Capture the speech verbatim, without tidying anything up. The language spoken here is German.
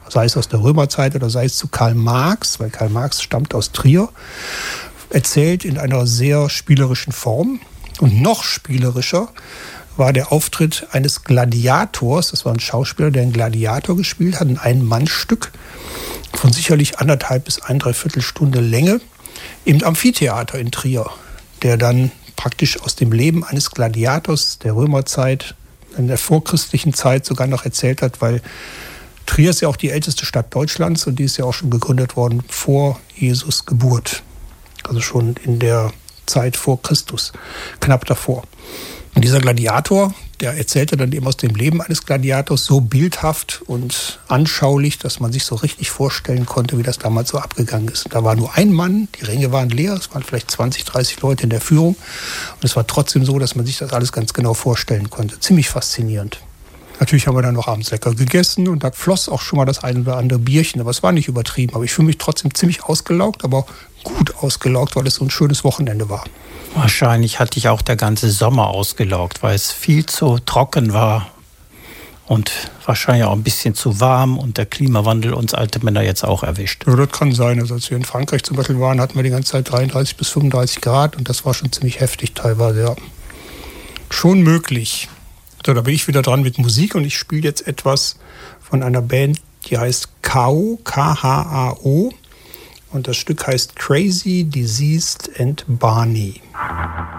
sei es aus der Römerzeit oder sei es zu Karl Marx, weil Karl Marx stammt aus Trier, erzählt in einer sehr spielerischen Form. Und noch spielerischer war der Auftritt eines Gladiators. Das war ein Schauspieler, der einen Gladiator gespielt hat, ein Ein-Mann-Stück von sicherlich anderthalb bis ein, dreiviertel Stunde Länge im Amphitheater in Trier, der dann praktisch aus dem Leben eines Gladiators der Römerzeit, in der vorchristlichen Zeit sogar noch erzählt hat, weil Trier ist ja auch die älteste Stadt Deutschlands und die ist ja auch schon gegründet worden vor Jesus Geburt. Also schon in der Zeit vor Christus, knapp davor. Und dieser Gladiator, der erzählte dann eben aus dem Leben eines Gladiators so bildhaft und anschaulich, dass man sich so richtig vorstellen konnte, wie das damals so abgegangen ist. Da war nur ein Mann, die Ränge waren leer, es waren vielleicht zwanzig, dreißig Leute in der Führung. Und es war trotzdem so, dass man sich das alles ganz genau vorstellen konnte. Ziemlich faszinierend. Natürlich haben wir dann noch abends lecker gegessen und da floss auch schon mal das ein oder andere Bierchen. Aber es war nicht übertrieben. Aber ich fühle mich trotzdem ziemlich ausgelaugt, aber gut ausgelaugt, weil es so ein schönes Wochenende war. Wahrscheinlich hat dich auch der ganze Sommer ausgelaugt, weil es viel zu trocken war und wahrscheinlich auch ein bisschen zu warm und der Klimawandel uns alte Männer jetzt auch erwischt. Ja, das kann sein. Also als wir in Frankreich zum Beispiel waren, hatten wir die ganze Zeit dreiunddreißig bis fünfunddreißig Grad und das war schon ziemlich heftig teilweise. Ja. Schon möglich. So, da bin ich wieder dran mit Musik und ich spiele jetzt etwas von einer Band, die heißt K H O, K H A O. Und das Stück heißt Crazy, Diseased and Barney.